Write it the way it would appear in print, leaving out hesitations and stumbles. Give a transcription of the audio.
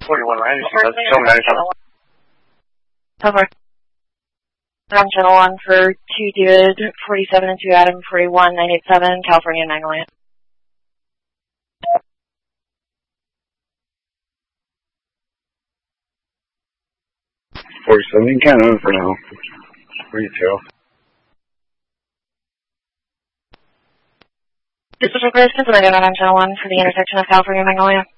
41 right, still 97. Over. I'm Channel 1 for 2 David, 47 and 2 Adam, 41, 987, California, Magnolia. 47 in Canada for now. 42. This is Chris, I'm Channel 1 for the intersection of California, Magnolia.